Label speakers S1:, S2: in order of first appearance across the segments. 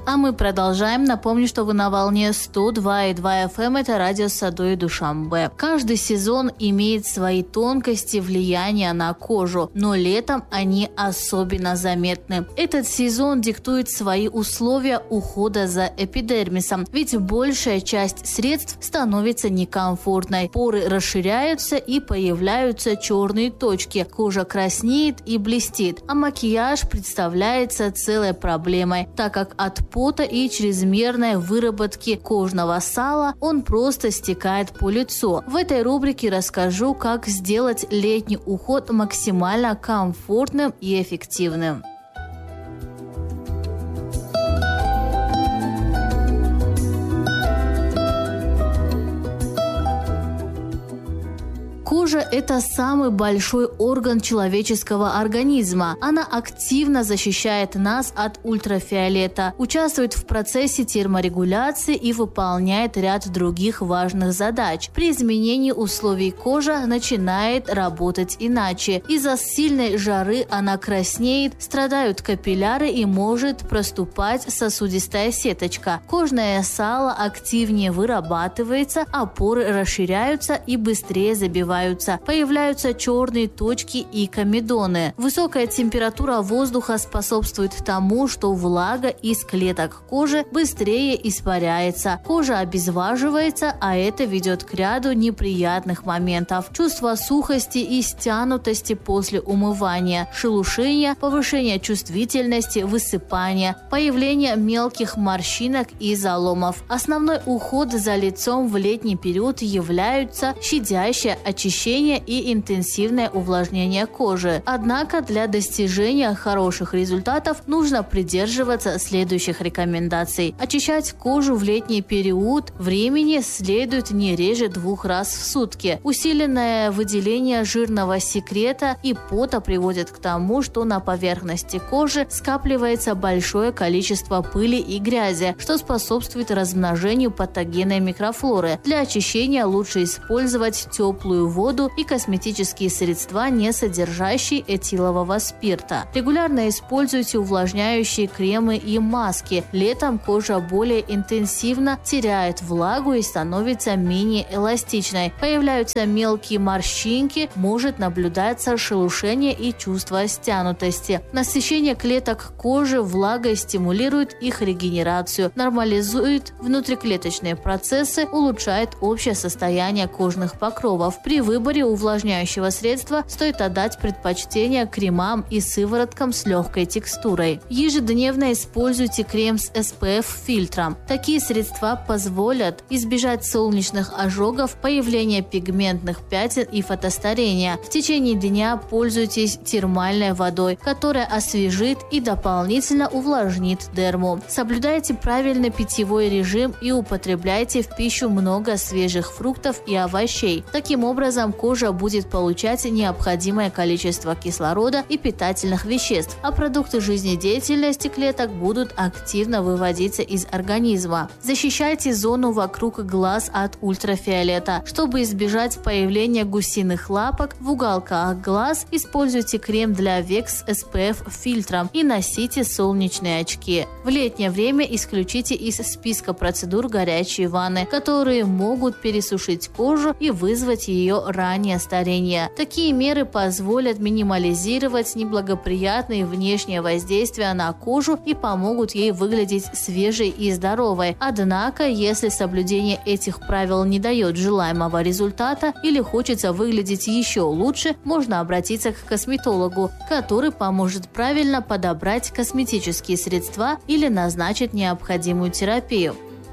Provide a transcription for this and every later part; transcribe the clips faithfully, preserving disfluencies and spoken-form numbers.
S1: А мы продолжаем. Напомню, что вы на волне сто два и два эф эм. Это радио Садо и Душанбе. Каждый сезон имеет свои тонкости влияния на кожу, но летом они особенно заметны. Этот сезон диктует свои условия ухода за эпидермисом, ведь большая часть средств становится некомфортной. Поры расширяются и появляются черные точки. Кожа краснеет и блестит, а макияж представляется целой проблемой, так как от пота и чрезмерной выработки кожного сала он просто стекает по лицу. В этой рубрике расскажу, как сделать летний уход максимально комфортным и эффективным. Кожа – это самый большой орган человеческого организма. Она активно защищает нас от ультрафиолета, участвует в процессе терморегуляции и выполняет ряд других важных задач. При изменении условий кожа начинает работать иначе. Из-за сильной жары она краснеет, страдают капилляры и может проступать сосудистая сеточка. Кожное сало активнее вырабатывается, а поры расширяются и быстрее забиваются. Появляются черные точки и комедоны. Высокая температура воздуха способствует тому, что влага из клеток кожи быстрее испаряется. Кожа обезваживается, а это ведет к ряду неприятных моментов. Чувство сухости и стянутости после умывания, шелушение, повышение чувствительности, высыпание, появление мелких морщинок и заломов. Основной уход за лицом в летний период являются щадящее очищение и интенсивное увлажнение кожи. Однако для достижения хороших результатов нужно придерживаться следующих рекомендаций. Очищать кожу в летний период времени следует не реже двух раз в сутки. Усиленное выделение жирного секрета и пота приводит к тому, что на поверхности кожи скапливается большое количество пыли и грязи, что способствует размножению патогенной микрофлоры. Для очищения лучше использовать теплую воду воду и косметические средства, не содержащие этилового спирта. Регулярно используйте увлажняющие кремы и маски. Летом кожа более интенсивно теряет влагу и становится менее эластичной. Появляются мелкие морщинки, может наблюдаться шелушение и чувство стянутости. Насыщение клеток кожи влагой стимулирует их регенерацию, нормализует внутриклеточные процессы, улучшает общее состояние кожных покровов. При выборе увлажняющего средства стоит отдать предпочтение кремам и сывороткам с легкой текстурой. Ежедневно используйте крем с эс пэ эф-фильтром. Такие средства позволят избежать солнечных ожогов, появления пигментных пятен и фотостарения. В течение дня пользуйтесь термальной водой, которая освежит и дополнительно увлажнит дерму. Соблюдайте правильный питьевой режим и употребляйте в пищу много свежих фруктов и овощей. Таким образом, кожа будет получать необходимое количество кислорода и питательных веществ, а продукты жизнедеятельности клеток будут активно выводиться из организма. Защищайте зону вокруг глаз от ультрафиолета. Чтобы избежать появления гусиных лапок в уголках глаз, используйте крем для век с эс пэ эф-фильтром и носите солнечные очки. В летнее время исключите из списка процедур горячие ванны, которые могут пересушить кожу и вызвать ее раннее старение. Такие меры позволят минимализировать неблагоприятные внешние воздействия на кожу и помогут ей выглядеть свежей и здоровой. Однако, если соблюдение этих правил не дает желаемого результата или хочется выглядеть еще лучше, можно обратиться к косметологу, который поможет правильно подобрать косметические средства или назначить необходимую терапию.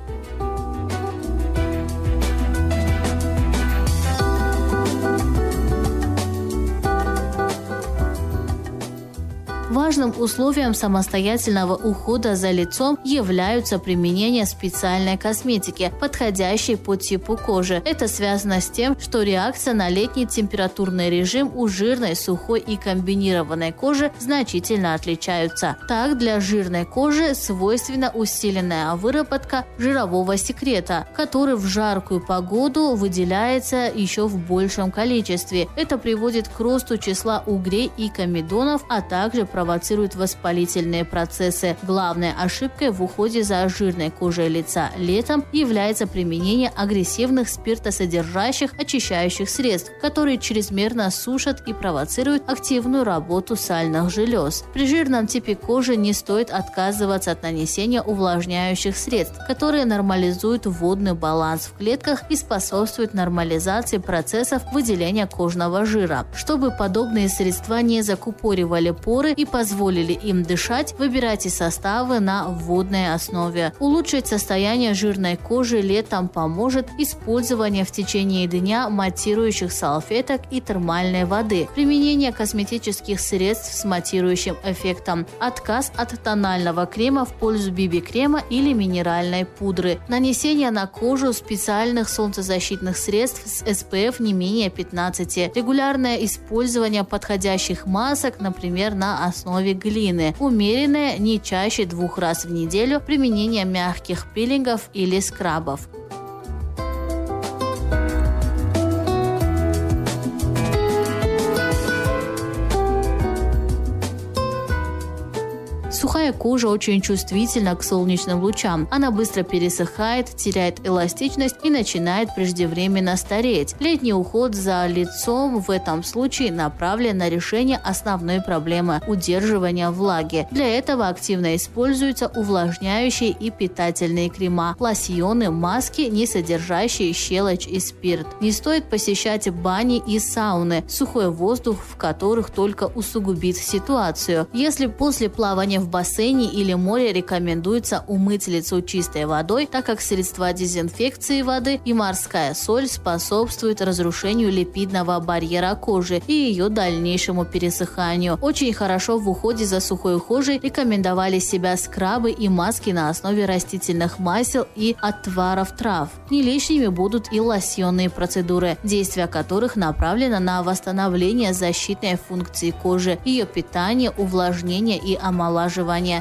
S1: Важным условием самостоятельного ухода за лицом являются применение специальной косметики, подходящей по типу кожи. Это связано с тем, что реакция на летний температурный режим у жирной, сухой и комбинированной кожи значительно отличаются. Так, для жирной кожи свойственна усиленная выработка жирового секрета, который в жаркую погоду выделяется еще в большем количестве. Это приводит к росту числа угрей и комедонов, а также проводит провоцируют воспалительные процессы. Главной ошибкой в уходе за жирной кожей лица летом является применение агрессивных спиртосодержащих очищающих средств, которые чрезмерно сушат и провоцируют активную работу сальных желез. При жирном типе кожи не стоит отказываться от нанесения увлажняющих средств, которые нормализуют водный баланс в клетках и способствуют нормализации процессов выделения кожного жира. Чтобы подобные средства не закупоривали поры и позволили им дышать, выбирайте составы на водной основе. Улучшить состояние жирной кожи летом поможет использование в течение дня матирующих салфеток и термальной воды, применение косметических средств с матирующим эффектом, отказ от тонального крема в пользу би би-крема или минеральной пудры, нанесение на кожу специальных солнцезащитных средств с эс пэ эф не менее пятнадцати, регулярное использование подходящих масок, например, на основе глины, умеренное не чаще двух раз в неделю применение мягких пилингов или скрабов. Сухая кожа очень чувствительна к солнечным лучам. Она быстро пересыхает, теряет эластичность и начинает преждевременно стареть. Летний уход за лицом в этом случае направлен на решение основной проблемы – удерживания влаги. Для этого активно используются увлажняющие и питательные крема, лосьоны, маски, не содержащие щелочь и спирт. Не стоит посещать бани и сауны, сухой воздух в которых только усугубит ситуацию. Если после плавания в В бассейне или море рекомендуется умыть лицо чистой водой, так как средства дезинфекции воды и морская соль способствуют разрушению липидного барьера кожи и ее дальнейшему пересыханию. Очень хорошо в уходе за сухой кожей рекомендовали себя скрабы и маски на основе растительных масел и отваров трав. Не лишними будут и лосьонные процедуры, действие которых направлено на восстановление защитной функции кожи, ее питание, увлажнение и омолаживание.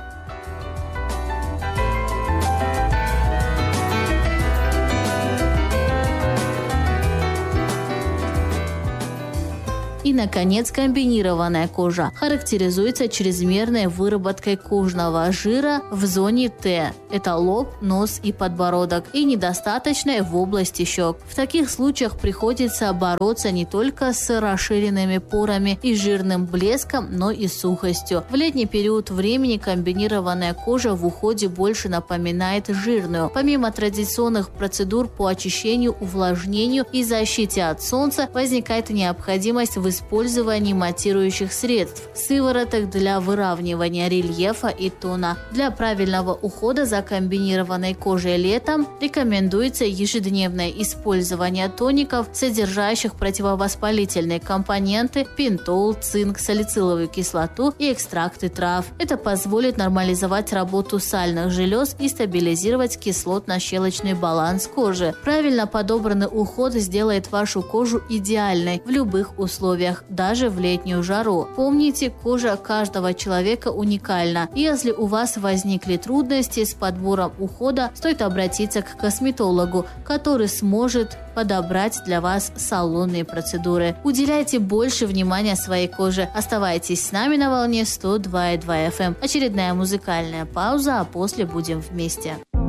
S1: И, наконец, комбинированная кожа характеризуется чрезмерной выработкой кожного жира в зоне Т – это лоб, нос и подбородок, и недостаточной в области щек. В таких случаях приходится бороться не только с расширенными порами и жирным блеском, но и сухостью. В летний период времени комбинированная кожа в уходе больше напоминает жирную. Помимо традиционных процедур по очищению, увлажнению и защите от солнца, возникает необходимость в использовании матирующих средств, сывороток для выравнивания рельефа и тона. Для правильного ухода за комбинированной кожей летом рекомендуется ежедневное использование тоников, содержащих противовоспалительные компоненты, пентол, цинк, салициловую кислоту и экстракты трав. Это позволит нормализовать работу сальных желез и стабилизировать кислотно-щелочный баланс кожи. Правильно подобранный уход сделает вашу кожу идеальной в любых условиях, даже в летнюю жару. Помните, кожа каждого человека уникальна. Если у вас возникли трудности с подбором ухода, стоит обратиться к косметологу, который сможет подобрать для вас салонные процедуры. Уделяйте больше внимания своей коже. Оставайтесь с нами на волне сто два и два эф эм. Очередная музыкальная пауза, а после будем вместе.